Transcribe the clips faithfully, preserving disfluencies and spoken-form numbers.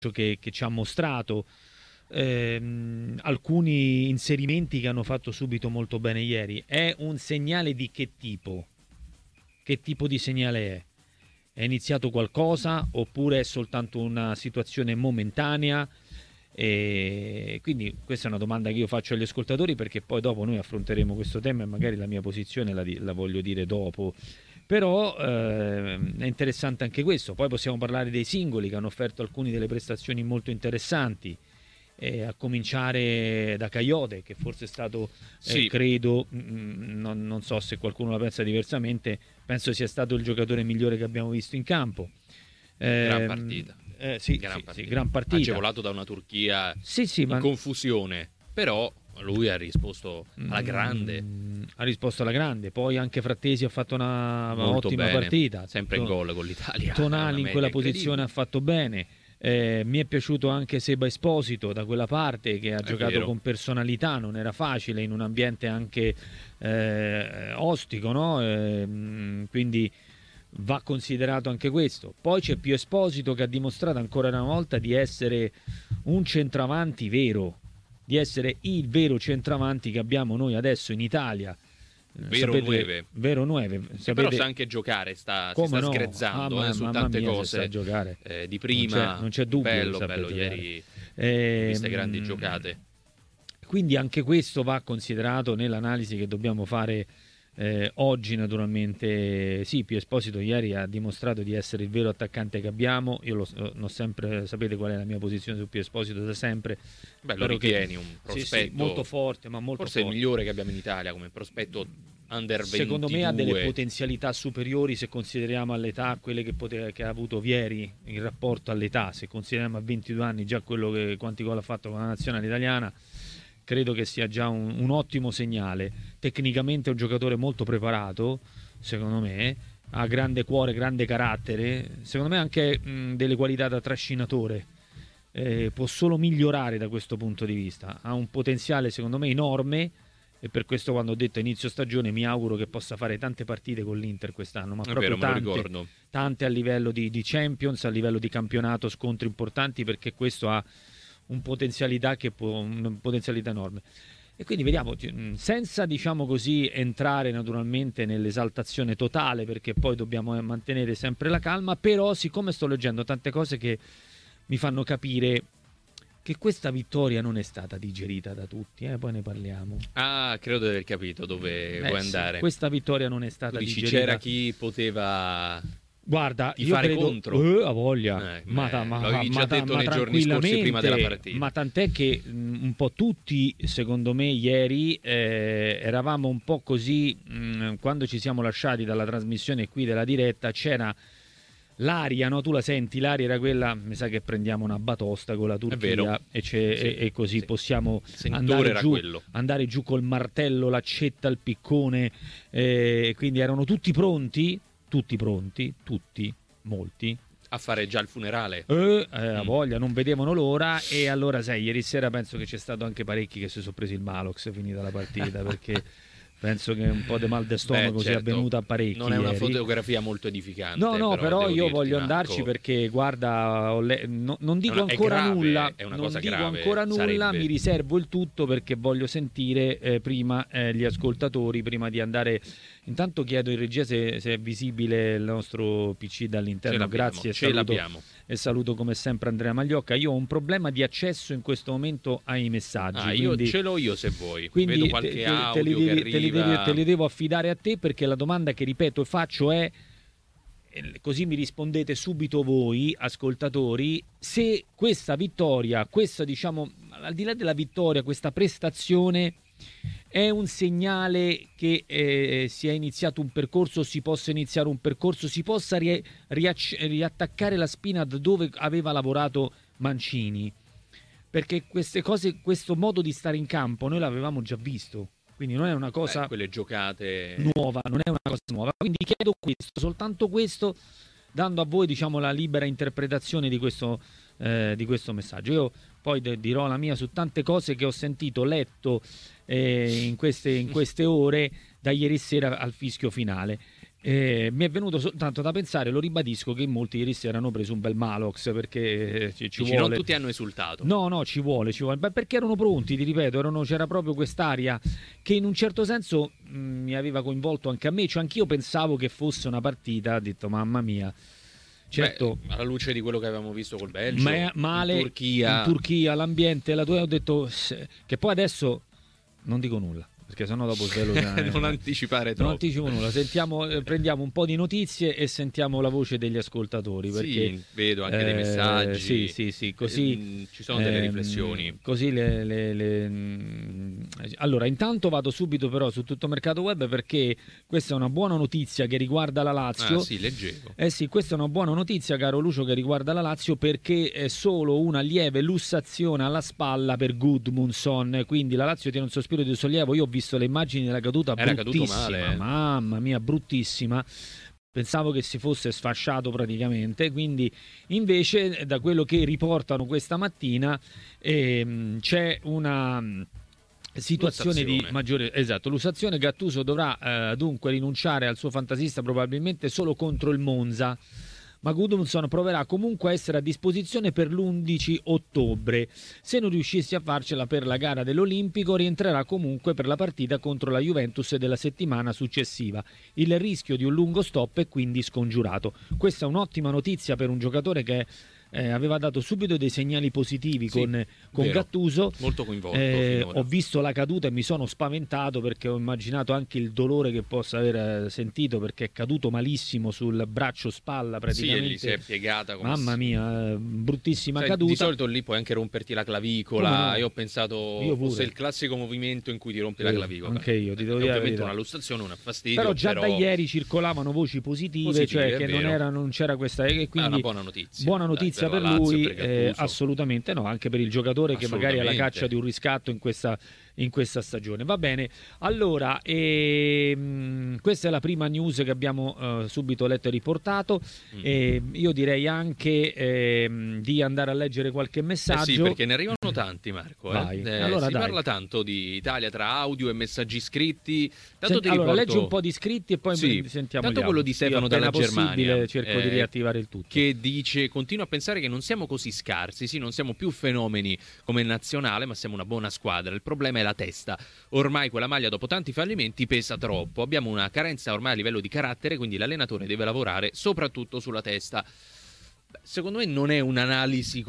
che, che ci ha mostrato, ehm, alcuni inserimenti che hanno fatto subito molto bene ieri. È un segnale di che tipo? Che tipo di segnale è? È iniziato qualcosa oppure è soltanto una situazione momentanea? E quindi questa è una domanda che io faccio agli ascoltatori, perché poi dopo noi affronteremo questo tema e magari la mia posizione la, la voglio dire dopo. Però eh, è interessante anche questo. Poi possiamo parlare dei singoli che hanno offerto alcune delle prestazioni molto interessanti, eh, a cominciare da Coyote, che forse è stato, Sì. eh, credo, mh, non, non so se qualcuno la pensa diversamente, penso sia stato il giocatore migliore che abbiamo visto in campo. Eh, Gran partita. Eh, sì, gran, sì, partita. Sì, gran partita. Agevolato da una Turchia sì, sì, in ma... confusione, però lui ha risposto alla grande. Mm, ha risposto alla grande. Poi anche Frattesi ha fatto una Molto ottima bene. partita. Sempre in gol con l'Italia. Tonali in quella posizione ha fatto bene. Eh, mi è piaciuto anche Seba Esposito da quella parte, che ha È giocato vero. con personalità, non era facile in un ambiente anche eh, ostico, no? Eh, quindi va considerato anche questo. Poi c'è Pio Esposito, che ha dimostrato ancora una volta di essere un centravanti vero, di essere il vero centravanti che abbiamo noi adesso in Italia. Vero sapete, nueve. Vero nueve. Sapete, però sa anche giocare, sta, si sta no? sgrezzando ah, eh, su mamma tante mia, cose giocare. eh, di prima. Non c'è, non c'è dubbio. Bello, bello, ieri eh, ho viste grandi giocate. Quindi anche questo va considerato nell'analisi che dobbiamo fare eh, oggi, naturalmente. Sì, Pio Esposito ieri ha dimostrato di essere il vero attaccante che abbiamo. Io lo, l'ho sempre, sapete qual è la mia posizione su Pio Esposito da sempre. Beh, lo ritieni un prospetto sì, sì, molto forte, ma molto forse forte. il migliore che abbiamo in Italia come prospetto under ventidue. Secondo me ha delle potenzialità superiori, se consideriamo all'età quelle che, pote- che ha avuto Vieri in rapporto all'età. Se consideriamo a ventidue anni già quello che quanti gol ha fatto con la nazionale italiana, credo che sia già un, un ottimo segnale. Tecnicamente è un giocatore molto preparato, secondo me, ha grande cuore, grande carattere, secondo me anche mh, delle qualità da trascinatore. Eh, può solo migliorare da questo punto di vista, ha un potenziale secondo me enorme, e per questo quando ho detto inizio stagione mi auguro che possa fare tante partite con l'Inter quest'anno, ma è proprio vero, me lo tante, ricordo. tante a livello di, di Champions, a livello di campionato, scontri importanti, perché questo ha un potenzialità che può, una potenzialità enorme. E quindi vediamo, senza diciamo così entrare naturalmente nell'esaltazione totale, perché poi dobbiamo mantenere sempre la calma, però siccome sto leggendo tante cose che mi fanno capire che questa vittoria non è stata digerita da tutti, eh? Poi ne parliamo. Ah, credo di aver capito dove eh, vuoi sì, andare. Questa vittoria non è stata tu dici, digerita. c'era chi poteva... Guarda, di io fare credo, contro. Eh, a voglia, Eh, ma, ma, ma, l'avevi ma, già ma, detto ma nei giorni scorsi prima della partita. Ma tant'è che mh, un po' tutti, secondo me, ieri eh, eravamo un po' così, mh, quando ci siamo lasciati dalla trasmissione qui della diretta, c'era l'aria, no? Tu la senti, l'aria era quella, mi sa che prendiamo una batosta con la Turchia e, sì, e, e così sì. possiamo andare giù, andare giù col martello, l'accetta, il piccone, eh, quindi erano tutti pronti, tutti pronti, tutti, molti. A fare già il funerale. Eh, eh, a voglia, non vedevano l'ora. E allora sai, ieri sera penso che c'è stato anche parecchi che si sono presi il Malox finita la partita, perché penso che un po' di mal di stomaco Beh, certo. sia avvenuta a parecchi. Non è una ieri. fotografia molto edificante. No, no, però, però io voglio dirti, andarci Marco, perché guarda, le... no, non dico una, ancora grave, nulla, è una non cosa dico grave, ancora nulla, sarebbe. mi riservo il tutto perché voglio sentire eh, prima eh, gli ascoltatori, prima di andare. Intanto chiedo in regia se, se è visibile il nostro P C dall'interno. Grazie e ce saluto, l'abbiamo. e saluto come sempre Andrea Magliocca. Io ho un problema di accesso in questo momento ai messaggi. Ah, quindi, io ce l'ho io se vuoi. Quindi Vedo qualche te, te, audio te, li devi, che te, li arriva. devi, te li devo affidare a te, perché la domanda che ripeto e faccio è, così mi rispondete subito voi ascoltatori, se questa vittoria, questa diciamo al di là della vittoria, questa prestazione è un segnale che eh, si è iniziato un percorso, si possa iniziare un percorso, si possa ri- riac- riattaccare la spina da dove aveva lavorato Mancini, perché queste cose, questo modo di stare in campo noi l'avevamo già visto, quindi non è una cosa Beh, quelle giocate nuova, non è una cosa nuova, quindi chiedo questo, soltanto questo, dando a voi diciamo la libera interpretazione di questo, eh, di questo messaggio. Io poi de- dirò la mia su tante cose che ho sentito, letto eh, in, queste, in queste ore da ieri sera al fischio finale. Eh, mi è venuto soltanto da pensare, lo ribadisco, che molti ieri sera hanno preso un bel Malox, perché ci, ci Dici, vuole. non tutti hanno esultato. No, no, ci vuole, ci vuole. Beh, perché erano pronti, ti ripeto, erano, c'era proprio quest'aria che in un certo senso mh, mi aveva coinvolto anche a me, cioè anch'io pensavo che fosse una partita, ho detto mamma mia. Certo, beh, alla luce di quello che avevamo visto col Belgio, ma male, in Turchia, in Turchia l'ambiente, la tua, ho detto che poi adesso non dico nulla, perché sennò dopo svelo. Non anticipare troppo. Non anticipo nulla. Sentiamo, eh, prendiamo un po' di notizie e sentiamo la voce degli ascoltatori. Perché, sì, vedo anche eh, dei messaggi. Sì, sì, sì. Così eh, ci sono delle eh, riflessioni. Così le, le, le... Allora, intanto vado subito però su Tutto Mercato Web, perché questa è una buona notizia che riguarda la Lazio. Ah, sì, leggevo. Eh sì, questa è una buona notizia, caro Lucio, che riguarda la Lazio, perché è solo una lieve lussazione alla spalla per Gudmundsson. Quindi la Lazio tiene un sospiro di sollievo. Io ho visto le immagini della caduta, era bruttissima, caduto male, eh. mamma mia, bruttissima. Pensavo che si fosse sfasciato praticamente, quindi invece da quello che riportano questa mattina ehm, c'è una situazione di maggiore, esatto, lussazione. Gattuso dovrà eh, dunque rinunciare al suo fantasista probabilmente solo contro il Monza, ma Gudmundsson proverà comunque a essere a disposizione per l'undici ottobre. Se non riuscisse a farcela per la gara dell'Olimpico, rientrerà comunque per la partita contro la Juventus della settimana successiva. Il rischio di un lungo stop è quindi scongiurato. Questa è un'ottima notizia per un giocatore che Eh, aveva dato subito dei segnali positivi sì, con, con vero, Gattuso. Molto coinvolto. Eh, ho visto la caduta e mi sono spaventato, perché ho immaginato anche il dolore che possa aver sentito, perché è caduto malissimo sul braccio spalla praticamente. Sì, gli si è piegata come mamma mia, bruttissima Sai, caduta. di solito lì puoi anche romperti la clavicola. No? Io ho pensato io fosse il classico movimento in cui ti rompi eh, la clavicola. Anche io, ti devo dire ovviamente una lussazione, una fastidio. Però già però... da ieri circolavano voci positive, positive cioè che non, era, non c'era questa. E quindi è una buona notizia. Buona notizia Dai, per, per Lazio, lui, per eh, assolutamente no, anche per il giocatore che magari è alla caccia di un riscatto in questa, in questa stagione. Va bene, allora ehm, questa è la prima news che abbiamo eh, subito letto e riportato. Mm. Eh, io direi anche ehm, di andare a leggere qualche messaggio. Eh sì, perché ne arrivano tanti, Marco. Eh? Eh, allora, si dai. parla tanto di Italia tra audio e messaggi scritti. Tanto Se, ti allora, riporto... leggi un po' di scritti e poi sì, sentiamo. Tanto quello di Stefano dalla Germania. Cerco eh, di riattivare il tutto. Che dice: continua a pensare che non siamo così scarsi, sì, non siamo più fenomeni come nazionale, ma siamo una buona squadra. Il problema è la testa. Ormai quella maglia dopo tanti fallimenti pesa troppo. Abbiamo una carenza ormai a livello di carattere, quindi l'allenatore deve lavorare soprattutto sulla testa. Beh, secondo me non è un'analisi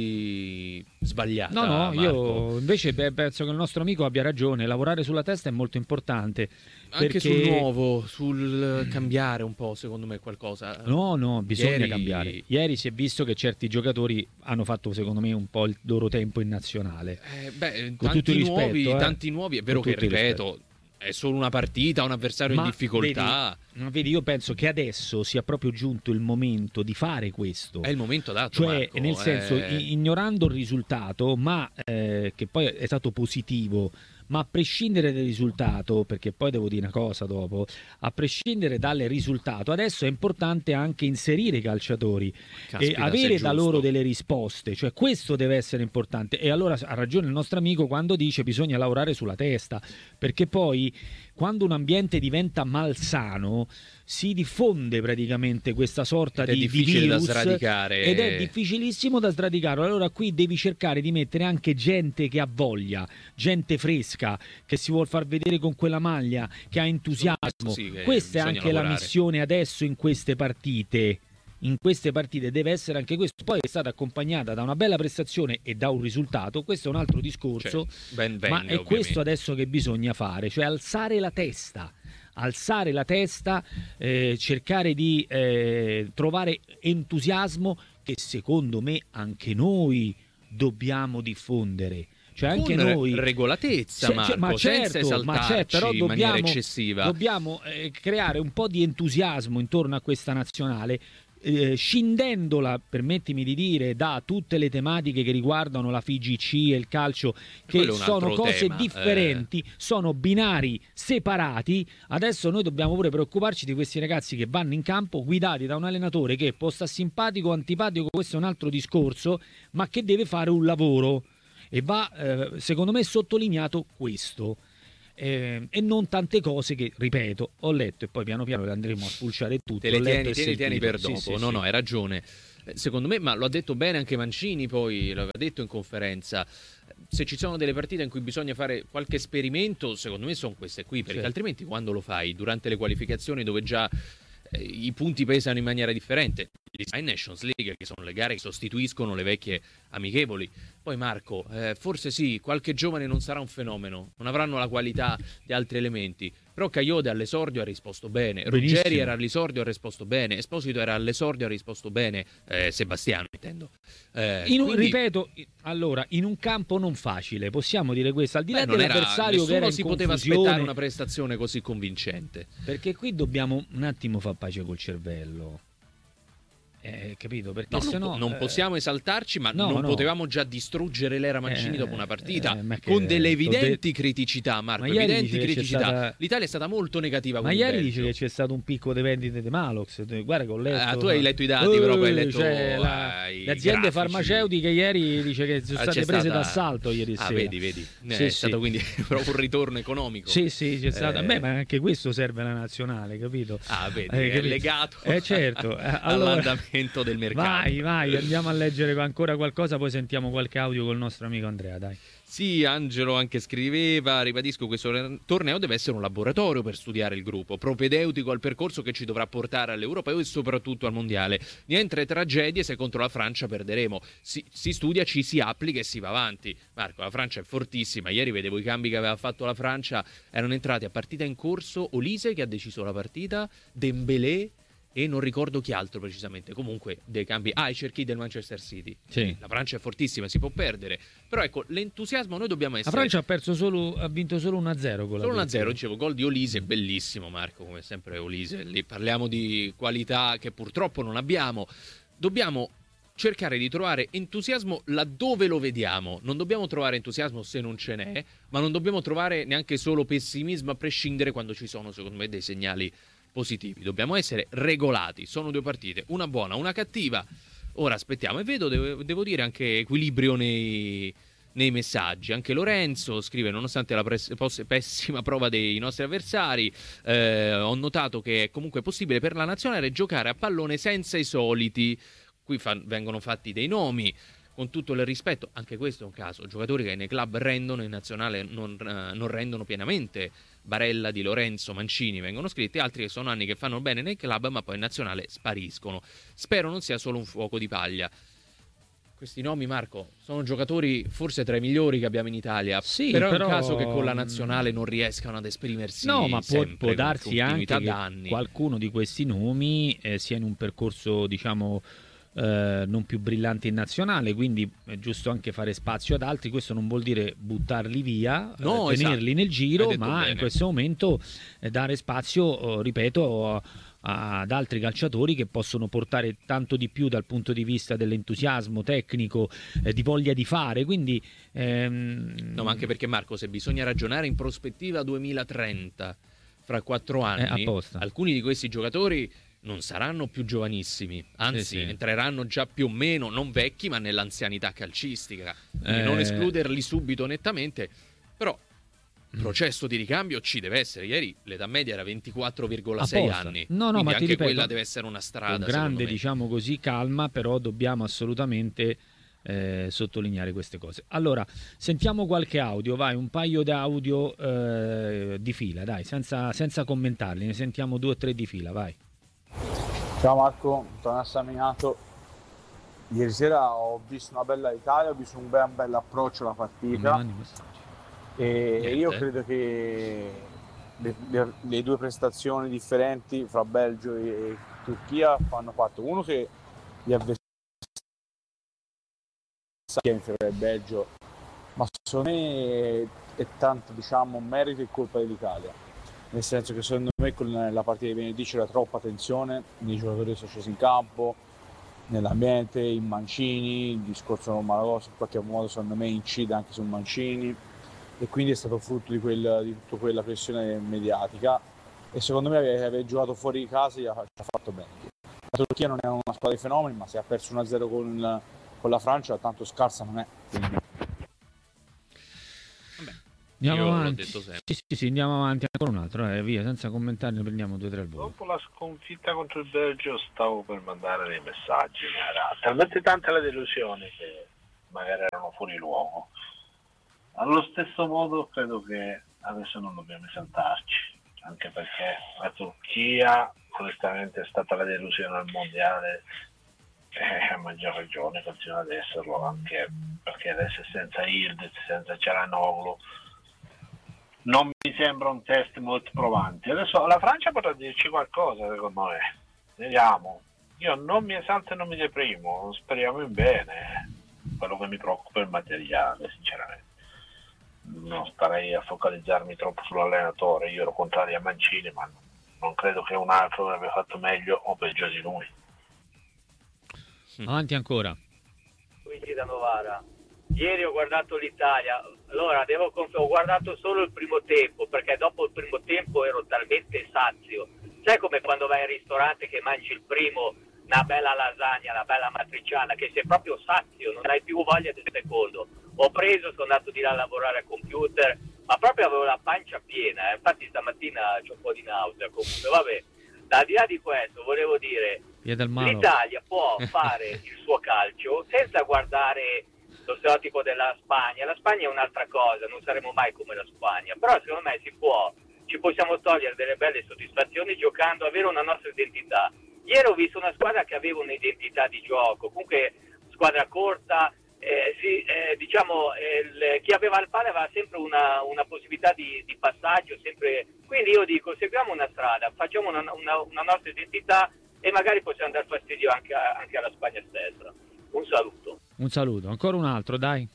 così sbagliata. No, no, Marco. io invece beh, penso che il nostro amico abbia ragione. Lavorare sulla testa è molto importante. Anche perché... sul nuovo, sul cambiare un po', secondo me qualcosa. No, no, bisogna Ieri... cambiare. Ieri si è visto che certi giocatori hanno fatto, secondo me, un po' il loro tempo in nazionale. Eh, beh, Con tanti tutto il rispetto, nuovi, eh. tanti nuovi, è vero Con che, tutto il ripeto, rispetto. È solo una partita, un avversario Ma in difficoltà. Vedi, vedi, io penso che adesso sia proprio giunto il momento di fare questo. È il momento adatto, cioè, Marco, nel senso, è... ignorando il risultato, ma eh, che poi è stato positivo, ma a prescindere dal risultato, perché poi devo dire una cosa dopo, a prescindere dal risultato, adesso è importante anche inserire i calciatori. Caspita, e avere da giusto. loro delle risposte, cioè questo deve essere importante. E allora ha ragione il nostro amico quando dice bisogna lavorare sulla testa, perché poi quando un ambiente diventa malsano si diffonde praticamente questa sorta ed di, è difficile di virus da sradicare ed è difficilissimo da sradicare. Allora qui devi cercare di mettere anche gente che ha voglia, gente fresca, che si vuol far vedere con quella maglia, che ha entusiasmo. Sì, che questa è anche lavorare. la missione adesso in queste partite. In queste partite deve essere anche questo. Poi è stata accompagnata da una bella prestazione e da un risultato. Questo è un altro discorso, cioè, ben venga, ma è ovviamente. questo adesso che bisogna fare, cioè alzare la testa. Alzare la testa, eh, cercare di eh, trovare entusiasmo che secondo me anche noi dobbiamo diffondere. Cioè anche con noi regolatezza, se, Marco, cioè, ma senza certo, esaltarci ma certo, però in maniera dobbiamo, eccessiva. dobbiamo eh, creare un po' di entusiasmo intorno a questa nazionale, eh, scindendola, permettimi di dire, da tutte le tematiche che riguardano la F I G C e il calcio, che sono cose tema, differenti, eh. sono binari separati. Adesso noi dobbiamo pure preoccuparci di questi ragazzi che vanno in campo guidati da un allenatore che può stare simpatico o antipatico, questo è un altro discorso, ma che deve fare un lavoro. E va, eh, secondo me, sottolineato questo. eh, e non tante cose che, ripeto, ho letto e poi piano piano le andremo a spulciare tutte. Te le ho letto tieni, e te le tieni per sentito. dopo. Sì, sì, no, sì. no, hai ragione. Eh, Secondo me, ma lo ha detto bene anche Mancini, poi l'aveva detto in conferenza. Se ci sono delle partite in cui bisogna fare qualche esperimento, secondo me sono queste qui, perché Sì. altrimenti quando lo fai? Durante le qualificazioni dove già eh, i punti pesano in maniera differente. In Nations League, che sono le gare che sostituiscono le vecchie amichevoli. Poi Marco, eh, forse sì, qualche giovane non sarà un fenomeno, non avranno la qualità di altri elementi, però Kayode all'esordio ha risposto bene, Benissimo. Ruggeri era all'esordio ha risposto bene, Esposito era all'esordio ha risposto bene, eh, Sebastiano intendo. Eh, In un- quindi, ripeto, allora, in un campo non facile, possiamo dire questo, al di là beh, non era, dell'avversario che era nessuno in si poteva confusione, aspettare una prestazione così convincente. perché qui dobbiamo un attimo far pace col cervello. Eh, capito? Perché No, non, sennò po- non eh, possiamo esaltarci, ma no, non no. potevamo già distruggere l'era Mancini Eh, dopo una partita eh, ma che- con delle t'ho evidenti detto- criticità, Marco. Ma ieri Evidenti dice che c'è criticità. stata- L'Italia è stata molto negativa Ma con il ieri Belgio. dice che c'è stato un picco di vendite di Malox. Guarda che ho letto. Ah, tu hai letto i dati, però poi hai letto, cioè, la- eh, i le aziende grafici. farmaceutiche ieri dice che sono Ah, state c'è prese stata- d'assalto ieri Ah, sera. vedi, vedi. Eh, Sì, è sì. stato quindi proprio un ritorno economico. Sì, sì, c'è stato. Eh, Beh, ma anche questo serve alla nazionale, capito? Ah, vedi, Eh, è capito? legato Eh, certo. Eh, allora- all'andamento del mercato. Vai, vai, andiamo a leggere ancora qualcosa, poi sentiamo qualche audio col nostro amico Andrea, dai. Sì, Angelo anche scriveva, ribadisco, questo torneo deve essere un laboratorio per studiare il gruppo, propedeutico al percorso che ci dovrà portare all'Europeo e soprattutto al Mondiale. Niente tragedie se contro la Francia perderemo. Si, si studia, ci si applica e si va avanti. Marco, la Francia è fortissima, ieri vedevo i cambi che aveva fatto la Francia, erano entrati a partita in corso Olise che ha deciso la partita, Dembélé e non ricordo chi altro precisamente, comunque dei cambi. Ah, i cerchi del Manchester City. Sì. La Francia è fortissima, si può perdere, però ecco, l'entusiasmo noi dobbiamo La essere. Francia ha perso solo, ha vinto solo uno a zero con la Solo uno a Turchia. zero, dicevo, gol di Olise, bellissimo Marco, come sempre Olise. Lì parliamo di qualità che purtroppo non abbiamo. Dobbiamo cercare di trovare entusiasmo laddove lo vediamo. Non dobbiamo trovare entusiasmo se non ce n'è, ma non dobbiamo trovare neanche solo pessimismo a prescindere quando ci sono, secondo me, dei segnali positivi. Dobbiamo essere regolati. Sono due partite, una buona, una cattiva. Ora aspettiamo e vedo, devo, devo dire, anche equilibrio nei, nei messaggi. Anche Lorenzo scrive: nonostante la pres- poss- pessima prova dei nostri avversari, eh, ho notato che è comunque possibile per la nazionale giocare a pallone senza i soliti. Qui fa- vengono fatti dei nomi. Con tutto il rispetto, anche questo è un caso, giocatori che nei club rendono, in nazionale non, eh, non rendono pienamente. Barella, Di Lorenzo, Mancini vengono scritti, altri che sono anni che fanno bene nei club ma poi in nazionale spariscono. Spero non sia solo un fuoco di paglia. Questi nomi, Marco, sono giocatori forse tra i migliori che abbiamo in Italia, Sì, però, però- è un caso che con la nazionale non riescano ad esprimersi No, ma può, sempre può con darsi anche continuità che da anni. qualcuno di questi nomi eh, sia in un percorso, diciamo, eh, non più brillante in nazionale, quindi è giusto anche fare spazio ad altri. Questo non vuol dire buttarli via, No, eh, tenerli esatto. nel giro, Hai detto ma bene. in questo momento eh, dare spazio, eh, ripeto, a- ad altri calciatori che possono portare tanto di più dal punto di vista dell'entusiasmo tecnico, eh, di voglia di fare. Quindi ehm, No, ma anche perché, Marco, se bisogna ragionare in prospettiva duemilatrenta, fra quattro anni, apposta. alcuni di questi giocatori non saranno più giovanissimi, anzi Sì, sì. entreranno già più o meno, non vecchi, ma nell'anzianità calcistica. Quindi Eh. non escluderli subito nettamente, però il processo di ricambio ci deve essere. Ieri l'età media era ventiquattro virgola sei Apposta. anni, No, no, quindi ma ti anche ripeto, quella deve essere una strada, con secondo grande, me. diciamo così, calma, però dobbiamo assolutamente eh, sottolineare queste cose. Allora, sentiamo qualche audio, vai, un paio di audio eh, di fila, dai, senza, senza commentarli, ne sentiamo due o tre di fila, vai. Ciao Marco, sono Assaminato. Ieri sera ho visto una bella Italia, ho visto un bel, un bel approccio alla Non mi partita mandi messaggi. e Niente. io credo che le, le- le due prestazioni differenti fra Belgio e Turchia fanno fatto uno che gli avversari è inferiore al Belgio, ma secondo me è tanto, diciamo, merito e colpa dell'Italia. Nel senso che secondo me con la partita di venerdì c'era troppa tensione nei giocatori che sono scesi in campo, nell'ambiente, in Mancini, il discorso con Malagos in qualche modo secondo me incide anche su Mancini e quindi è stato frutto di, quel, di tutta quella pressione mediatica e secondo me aver, aver giocato fuori di casa gli ha, ci ha fatto bene. La Turchia non è una squadra di fenomeni, ma se ha perso uno a zero con, con la Francia tanto scarsa non è. Quindi... Andiamo Io l'ho avanti. detto sempre. Sì, sì, sì, andiamo avanti ancora un altro, eh, via, senza commentare, ne prendiamo due o tre al volo. Dopo la sconfitta contro il Belgio stavo per mandare dei messaggi, ma era talmente tanta la delusione che magari erano fuori luogo. Allo stesso modo credo che adesso non dobbiamo esaltarci, anche perché la Turchia onestamente è stata la delusione al mondiale e a maggior ragione continua ad esserlo, anche perché adesso è senza Yildiz, senza Çalhanoğlu. Non mi sembra un test molto provante. Adesso la Francia potrà dirci qualcosa, secondo me. Vediamo. Io non mi esalto e non mi deprimo, speriamo in bene. Quello che mi preoccupa è il materiale, sinceramente. Non starei a focalizzarmi troppo sull'allenatore. Io ero contrario a Mancini, ma non credo che un altro abbia fatto meglio o peggio di lui. Avanti ancora. Luigi da Novara. Ieri ho guardato l'Italia, allora devo conf- ho guardato solo il primo tempo, perché dopo il primo tempo ero talmente sazio. Sai come quando vai al ristorante che mangi il primo, una bella lasagna, una bella matriciana, che sei proprio sazio, non hai più voglia del secondo. Ho preso, sono andato di là a lavorare al computer, ma proprio avevo la pancia piena, eh. Infatti stamattina c'ho un po' di nausea comunque, vabbè. Al di là di questo volevo dire, l'Italia può fare il suo calcio senza guardare lo stereotipo della Spagna. La Spagna è un'altra cosa, non saremo mai come la Spagna, però secondo me si può, ci possiamo togliere delle belle soddisfazioni giocando, avere una nostra identità. Ieri ho visto una squadra che aveva un'identità di gioco, comunque squadra corta, eh, sì, eh, diciamo eh, il, chi aveva il palla aveva sempre una, una possibilità di, di passaggio, sempre. Quindi io dico, seguiamo una strada, facciamo una, una, una nostra identità e magari possiamo dar fastidio anche, a, anche alla Spagna stessa. Un saluto. Un saluto, ancora un altro, dai.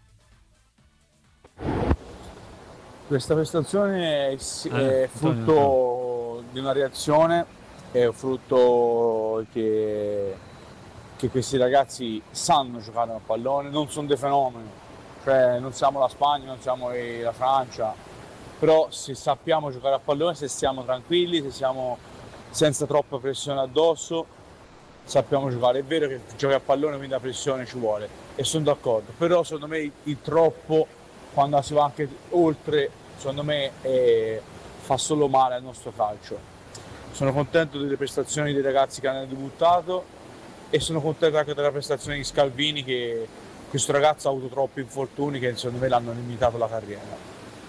Questa prestazione è, Ah, è frutto di una reazione, è frutto che, che questi ragazzi sanno giocare a pallone, non sono dei fenomeni, cioè non siamo la Spagna, non siamo la Francia, però se sappiamo giocare a pallone, se siamo tranquilli, se siamo senza troppa pressione addosso, sappiamo giocare. È vero che giochi a pallone, quindi la pressione ci vuole, e sono d'accordo, però secondo me il troppo, quando si va anche oltre, secondo me eh, fa solo male al nostro calcio. Sono contento delle prestazioni dei ragazzi che hanno debuttato e sono contento anche della prestazione di Scalvini, che questo ragazzo ha avuto troppi infortuni che secondo me l'hanno limitato la carriera.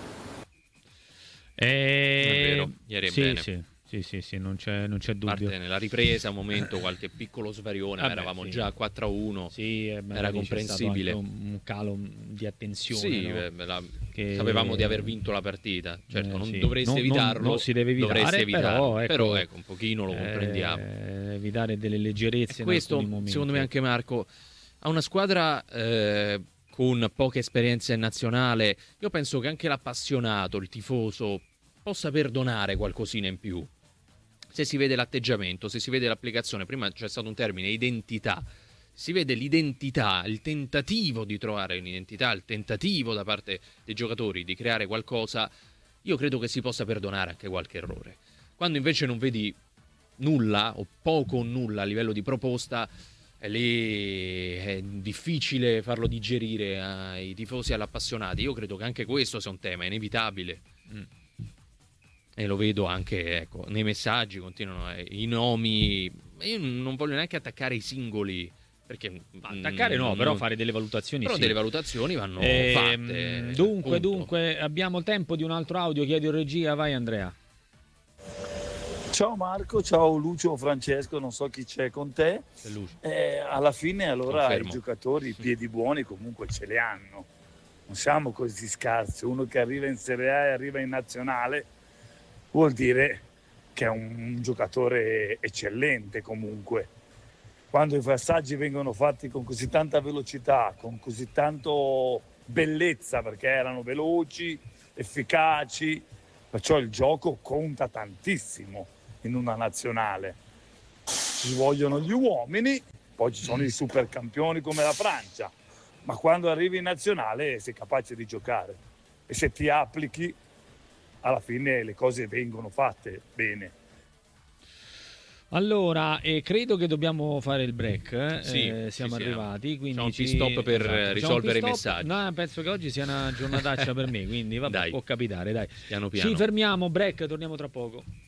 E... È vero, ieri è sì, bene. Sì, sì, sì, sì, non c'è, non c'è dubbio. Parte nella ripresa, un momento, qualche piccolo svarione, Vabbè, ma eravamo sì. già a quattro a uno. Sì, eh, beh, era lì c'è comprensibile. stato anche un, un calo di attenzione. Sì, no? eh, la- Che- sapevamo di aver vinto la partita. Certo, Eh, non sì. dovreste Non- non- evitarlo. non si deve evitare, dovreste evitarlo, però, ecco, però, ecco, un pochino lo comprendiamo. Eh, evitare delle leggerezze E in questo, alcuni momenti. secondo me, anche Marco, ha una squadra eh, con poche esperienze in nazionale. Io penso che anche l'appassionato, il tifoso, possa perdonare qualcosina in più. Se si vede l'atteggiamento, se si vede l'applicazione, prima c'è stato un termine, identità, si vede l'identità, il tentativo di trovare un'identità, il tentativo da parte dei giocatori di creare qualcosa, io credo che si possa perdonare anche qualche errore. Quando invece non vedi nulla o poco o nulla a livello di proposta, è lì è difficile farlo digerire ai tifosi e agli appassionati. Io credo che anche questo sia un tema inevitabile. Mm. E lo vedo anche, ecco, nei messaggi continuano eh, i nomi. Io non voglio neanche attaccare i singoli, perché Ma attaccare no, non- però fare delle valutazioni però sì. delle valutazioni vanno Ehm, fatte. Dunque, appunto. dunque, abbiamo tempo di un altro audio, chiedo in regia, vai Andrea. Ciao Marco, ciao Lucio, Francesco, non so chi c'è con te. C'è Lucio. Eh, alla fine allora Confermo. i giocatori i piedi buoni comunque ce li hanno. Non siamo così scarsi. Uno che arriva in Serie A e arriva in Nazionale vuol dire che è un giocatore eccellente comunque. Quando i passaggi vengono fatti con così tanta velocità, con così tanto bellezza, perché erano veloci, efficaci, perciò il gioco conta tantissimo in una nazionale. Ci vogliono gli uomini, poi ci sono i supercampioni come la Francia, ma quando arrivi in nazionale sei capace di giocare e se ti applichi alla fine le cose vengono fatte bene. Allora, eh, credo che dobbiamo fare il break. Eh? Sì, eh, siamo sì, arrivati. Quindi c'è un ci... pit stop per esatto. risolvere i messaggi. No, penso che oggi sia una giornataccia per me, quindi vabbè, Dai. può capitare, dai. Piano piano. Ci fermiamo, break, torniamo tra poco.